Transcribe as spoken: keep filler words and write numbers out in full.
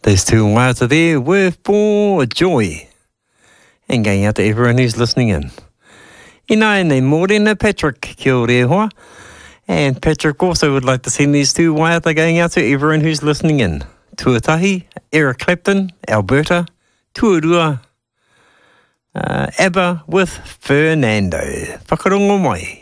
Those two words are there were for joy. And going out to everyone who's listening in. Ina nei morena Patrick, kia ora hoa. And Patrick also would like to send these two waiata going out to everyone who's listening in. Tuatahi, Eric Clapton, Alberta, Tuarua, uh, ABBA with Fernando. Whakarongo mai.